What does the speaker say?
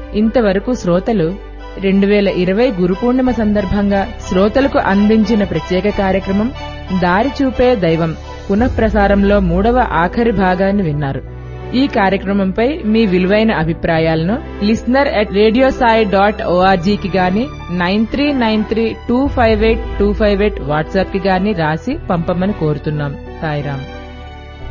ఇంతవరకు శ్రోతలు 2020 గురు పూర్ణిమ సందర్భంగా శ్రోతలకు అందించిన ప్రత్యేక కార్యక్రమం దారి చూపే దైవం పునఃప్రసారంలో 3వ ఆఖరి భాగాన్ని విన్నారు. ఈ కార్యక్రమంపై మీ విలువైన అభిప్రాయాలను listener@radiosai.org కి గాని 9393258258 వాట్సాప్ కి గాని రాసి పంపమని కోరుతున్నాం. సాయిరాం.